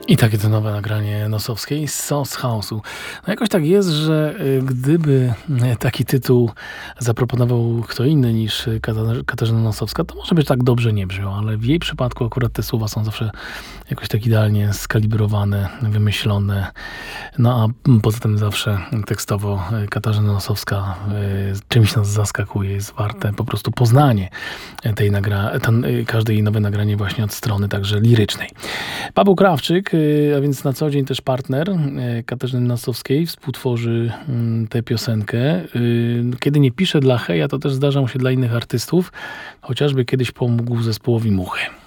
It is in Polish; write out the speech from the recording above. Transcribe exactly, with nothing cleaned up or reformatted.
I takie to nowe nagranie Nosowskiej z Sauce House'u. No jakoś tak jest, że y, gdyby y, taki tytuł zaproponował kto inny niż y, Kata- Katarzyna Nosowska, to może by tak dobrze nie brzmiał, ale w jej przypadku akurat te słowa są zawsze jakoś tak idealnie skalibrowane, wymyślone. No a mm, poza tym zawsze tekstowo y, Katarzyna Nosowska y, czymś nas zaskakuje, jest warte po prostu poznanie tej nagra- ten, y, każde jej nowe nagranie właśnie od strony także lirycznej. Paweł Krawczyk, y, a więc na co dzień też partner y, Katarzyny Nosowskiej, współtworzy mm, tę piosenkę. Y, Kiedy nie pisze dla Heja, to też zdarza mu się dla innych artystów. Chociażby kiedyś pomógł zespołowi Muchy.